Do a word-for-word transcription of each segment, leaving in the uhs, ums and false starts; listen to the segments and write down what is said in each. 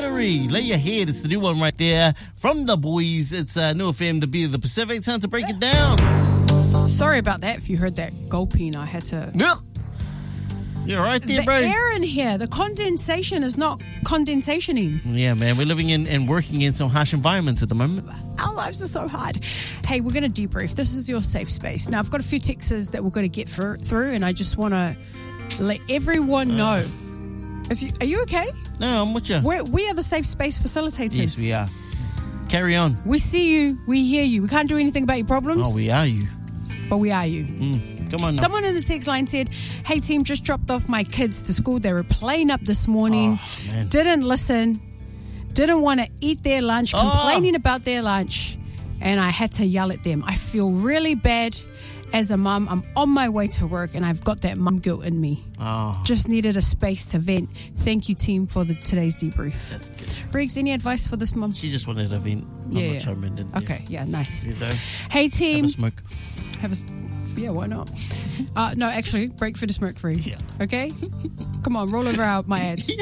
Rotary. Lay your head. It's the new one right there from the boys. It's uh, New F M, the beat of the Pacific. Time to break it down. Sorry about that. If you heard that gulping, I had to. Yeah. You're right there, the bro. The air in here, the condensation is not condensationing. Yeah, man. We're living in and working in some harsh environments at the moment. Our lives are so hard. Hey, we're going to debrief. This is your safe space. Now, I've got a few texts that we're going to get through, through and I just want to let everyone know. Uh. If you, are you okay? No, I'm with you. We're, we are the safe space facilitators. Yes, we are. Carry on. We see you. We hear you. We can't do anything about your problems. Oh, we are you. But we are you. Mm, come on now. Someone in the text line said, hey, team, just dropped off my kids to school. They were playing up this morning. Oh, man. Didn't listen. Didn't want to eat their lunch. Oh. Complaining about their lunch. And I had to yell at them. I feel really bad as a mum. I'm on my way to work and I've got that mum guilt in me. Oh. Just needed a space to vent. Thank you, team, for the today's debrief. That's good. Riggs, any advice for this mum? She just wanted a vent. I'm yeah, not yeah. chiming in. Okay, yeah, nice. You know, hey, team. have a smoke. Have a Yeah, why not? Uh, no, actually, break for the smoke free. Yeah. Okay? Come on, roll over out my ads.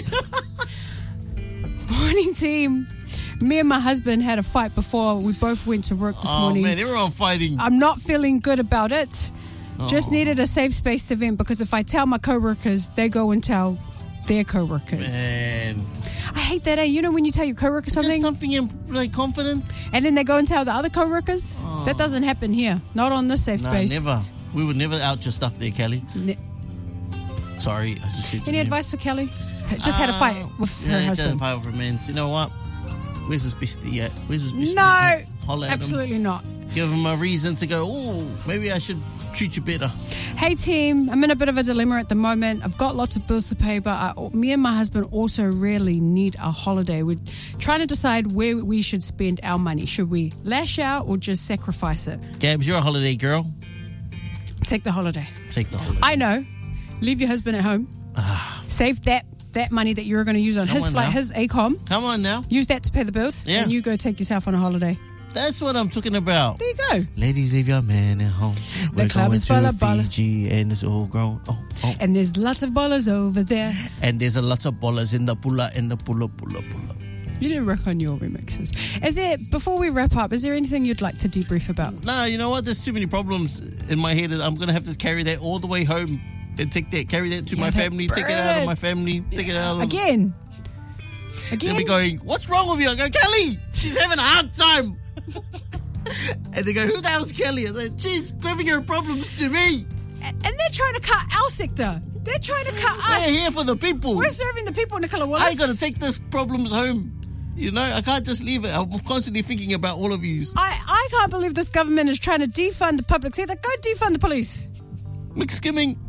Morning, team. Me and my husband had a fight before we both went to work this oh, morning. Oh, man, everyone fighting. I'm not feeling good about it. Oh. Just needed a safe space to vent because if I tell my co-workers, they go and tell their co-workers. Man. I hate that, eh? You know when you tell your co-worker something? Just something in, like, confident. And then they go and tell the other co-workers? Oh. That doesn't happen here. Not on this safe no, space. never. We would never out your stuff there, Kelly. Ne- Sorry, I just said Any your advice for Kelly? Just had a uh, fight with yeah, her just husband. had a fight with her man. You know what? Where's his bestie at? Where's his bestie? No, Holler at absolutely him. not. Give him a reason to go, oh, maybe I should treat you better. Hey, team, I'm in a bit of a dilemma at the moment. I've got lots of bills to pay, but I, me and my husband also really need a holiday. We're trying to decide where we should spend our money. Should we lash out or just sacrifice it? Gabs, you're a holiday girl. Take the holiday. Take the holiday. I know. Leave your husband at home. Save that that money that you're going to use on Come his on flight, now. his ACOM. Come on now. Use that to pay the bills. Yeah. And you go take yourself on a holiday. That's what I'm talking about. There you go. Ladies, leave your man at home. The We're club going is full to of ballers. Fiji and it's all grown. Oh, oh. And there's lots of ballers over there. And there's a lot of ballers in the pulla, in the pulla, pulla, pulla. You didn't work on your remixes. Is there, before we wrap up, is there anything you'd like to debrief about? No, you know what? There's too many problems in my head. I'm going to have to carry that all the way home and take that, carry that to Yeah, my that family, take it out of my family, take it out of... Again. They'll Again. be going, what's wrong with you? I go, Kelly, she's having a hard time. And they go, who the hell's Kelly? I say, she's giving her problems to me. And they're trying to cut our sector. They're trying to cut us. We're here for the people. We're serving the people, Nicola Wallace. I got to take this problems home. You know, I can't just leave it. I'm constantly thinking about all of you. I, I can't believe this government is trying to defund the public sector. Go defund the police. Mixed skimming.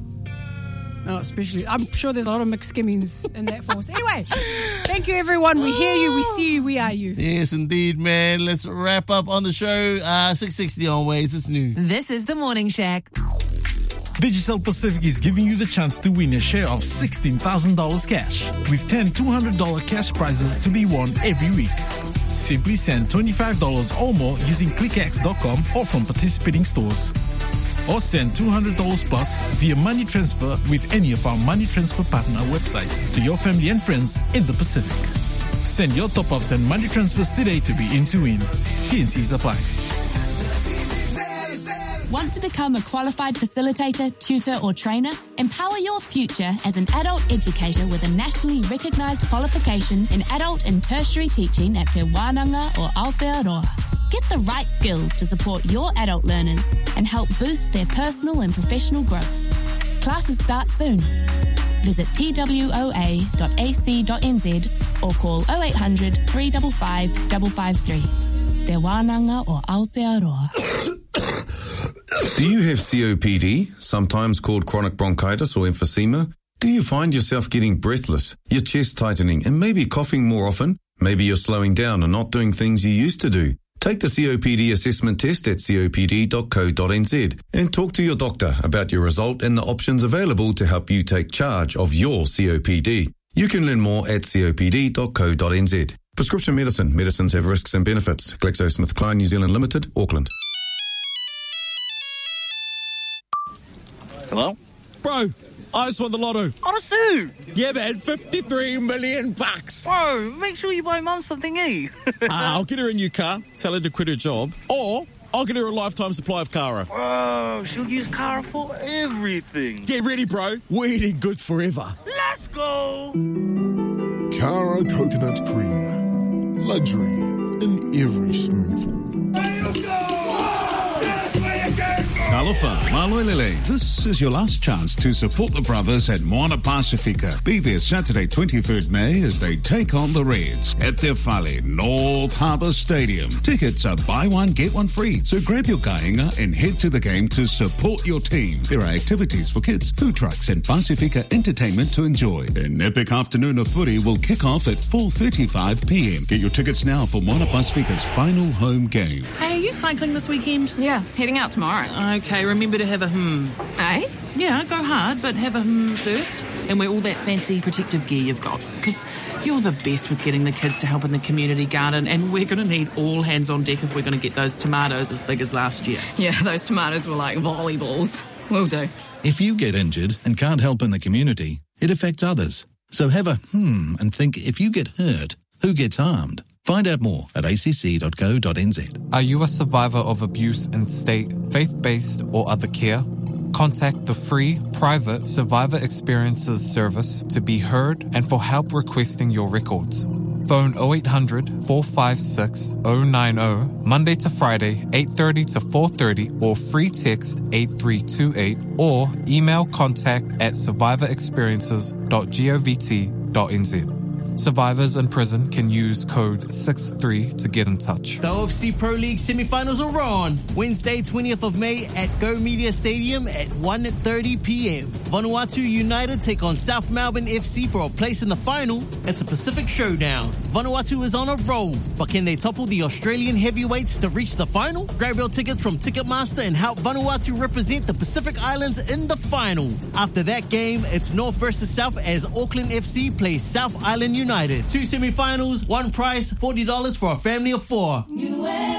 Oh, especially. I'm sure there's a lot of mixed skimmings in that force. Anyway, thank you, everyone. We hear you. We see you. We are you. Yes, indeed, man. Let's wrap up on the show. Uh, six sixty on Waze. It's new. This is the Morning Shack. Digicel Pacific is giving you the chance to win a share of sixteen thousand dollars cash with ten two hundred dollars cash prizes to be won every week. Simply send twenty-five dollars or more using click x dot com or from participating stores. Or send two hundred dollars plus via money transfer with any of our money transfer partner websites to your family and friends in the Pacific. Send your top-ups and money transfers today to be in to win. T and Cs apply. Want to become a qualified facilitator, tutor or trainer? Empower your future as an adult educator with a nationally recognised qualification in adult and tertiary teaching at Te Wānanga or Aotearoa. Get the right skills to support your adult learners and help boost their personal and professional growth. Classes start soon. Visit t w o a dot a c dot n z or call oh eight hundred, three five five, five five three. Te Wānanga or Aotearoa. Do you have C O P D, sometimes called chronic bronchitis or emphysema? Do you find yourself getting breathless, your chest tightening, and maybe coughing more often? Maybe you're slowing down and not doing things you used to do. Take the C O P D assessment test at c o p d dot co dot n z and talk to your doctor about your result and the options available to help you take charge of your C O P D. You can learn more at c o p d dot co dot n z. Prescription medicine. Medicines have risks and benefits. GlaxoSmithKline New Zealand Limited, Auckland. Hello? Bro, I just won the lotto. Honestly? Yeah, man, fifty-three million bucks. Bro, make sure you buy Mum something, eh? uh, I'll get her a new car, tell her to quit her job, or I'll get her a lifetime supply of Cara. Bro, she'll use Cara for everything. Get ready, bro. We're eating good forever. Let's go. Cara coconut cream. Luxury in every spoonful. Talofa, Maloelele. This is your last chance to support the brothers at Moana Pacifica. Be there Saturday, twenty-third of May, as they take on the Reds at Te Whale North Harbour Stadium. Tickets are buy one, get one free. So grab your kainga and head to the game to support your team. There are activities for kids, food trucks and Pacifica entertainment to enjoy. An epic afternoon of footy will kick off at four thirty-five p.m. Get your tickets now for Moana Pacifica's final home game. Hey, are you cycling this weekend? Yeah, heading out tomorrow. Okay, remember to have a hmm. Eh? Yeah, go hard, but have a hmm first. And wear all that fancy protective gear you've got. Because you're the best with getting the kids to help in the community garden, and we're going to need all hands on deck if we're going to get those tomatoes as big as last year. Yeah, those tomatoes were like volleyballs. Will do. If you get injured and can't help in the community, it affects others. So have a hmm and think, if you get hurt, who gets harmed? Find out more at a c c dot co dot n z. Are you a survivor of abuse in state, faith-based or other care? Contact the free, private Survivor Experiences service to be heard and for help requesting your records. Phone oh eight hundred, four five six, oh nine oh, Monday to Friday, eight thirty to four thirty, or free text eight three two eight, or email contact at survivor experiences dot govt dot n z. Survivors in prison can use code six three to get in touch. The O F C Pro League semi-finals are on Wednesday, twentieth of May at Go Media Stadium at one thirty p.m. Vanuatu United take on South Melbourne F C for a place in the final. It's a Pacific showdown. Vanuatu is on a roll, but can they topple the Australian heavyweights to reach the final? Grab your tickets from Ticketmaster and help Vanuatu represent the Pacific Islands in the final. After that game, it's North versus South as Auckland F C plays South Island United. Two semi-finals, one price, forty dollars for a family of four.